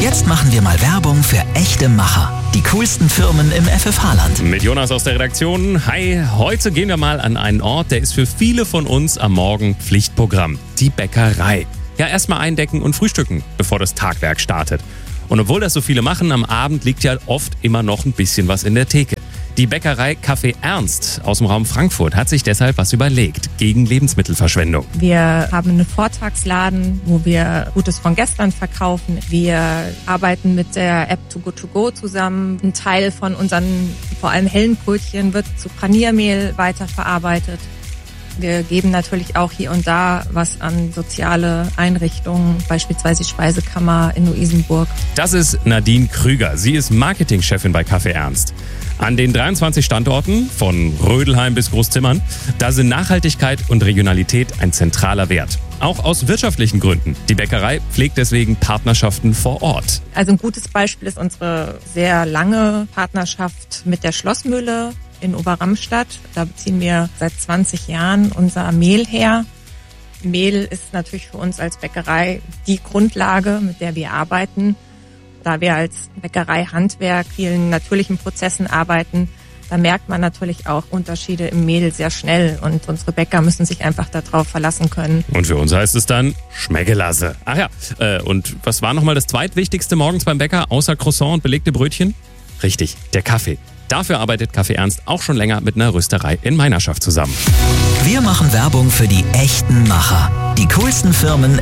Jetzt machen wir mal Werbung für echte Macher. Die coolsten Firmen im FFH-Land. Mit Jonas aus der Redaktion. Hi, heute gehen wir mal an einen Ort, der ist für viele von uns am Morgen Pflichtprogramm. Die Bäckerei. Ja, erstmal eindecken und frühstücken, bevor das Tagwerk startet. Und obwohl das so viele machen, am Abend liegt ja oft immer noch ein bisschen was in der Theke. Die Bäckerei Café Ernst aus dem Raum Frankfurt hat sich deshalb was überlegt gegen Lebensmittelverschwendung. Wir haben einen Vortragsladen, wo wir Gutes von gestern verkaufen. Wir arbeiten mit der App Too Good To Go zusammen. Ein Teil von unseren, vor allem hellen Brötchen, wird zu Paniermehl weiterverarbeitet. Wir geben natürlich auch hier und da was an soziale Einrichtungen, beispielsweise die Speisekammer in Luisenburg. Das ist Nadine Krüger. Sie ist Marketingchefin bei Café Ernst. An den 23 Standorten, von Rödelheim bis Großzimmern, da sind Nachhaltigkeit und Regionalität ein zentraler Wert. Auch aus wirtschaftlichen Gründen. Die Bäckerei pflegt deswegen Partnerschaften vor Ort. Also ein gutes Beispiel ist unsere sehr lange Partnerschaft mit der Schlossmühle in Oberramstadt. Da beziehen wir seit 20 Jahren unser Mehl her. Mehl ist natürlich für uns als Bäckerei die Grundlage, mit der wir arbeiten. Da wir als Bäckerei-Handwerk vielen natürlichen Prozessen arbeiten, da merkt man natürlich auch Unterschiede im Mehl sehr schnell. Und unsere Bäcker müssen sich einfach darauf verlassen können. Und für uns heißt es dann Schmeckelasse. Ach ja, und was war nochmal das zweitwichtigste morgens beim Bäcker, außer Croissant und belegte Brötchen? Richtig, der Kaffee. Dafür arbeitet Café Ernst auch schon länger mit einer Rösterei in Meinerschaft zusammen. Wir machen Werbung für die echten Macher. Die coolsten Firmen